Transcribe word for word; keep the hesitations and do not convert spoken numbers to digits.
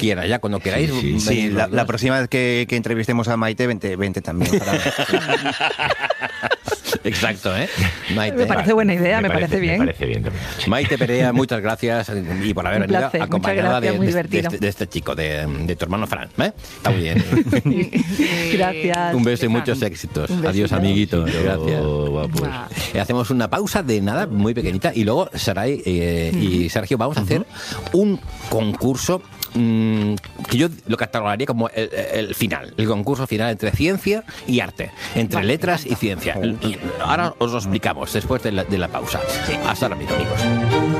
quieras, ya cuando queráis. Sí, sí, sí, la, la próxima vez que, que entrevistemos a Maite, vente, vente también. Para... Exacto, ¿eh? Maite. Me parece buena idea, me, me parece, parece bien. Me parece bien también. Maite Perea, muchas gracias y por haber Un venido placer, acompañada muchas gracias, de, muy de- divertido. de este, de este chico, de, de tu hermano Fran. ¿eh? Está muy bien. Gracias. Un beso y Fran. muchos éxitos. Un besito. Adiós, amiguitos. Gracias. Oh, va, pues. Mua. Eh, Hacemos una pausa de nada, muy pequeñita, y luego Saray eh, y Sergio vamos a hacer un concurso mm, que yo lo catalogaría como el, el final, el concurso final entre ciencia y arte, entre Vale, letras y ciencia. Y ahora os lo explicamos después de la, de la pausa. Hasta ahora mismo, amigos.